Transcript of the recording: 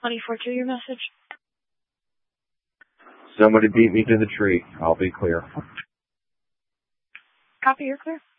24-2, your message. Somebody beat me to the tree. I'll be clear. Copy, you're clear.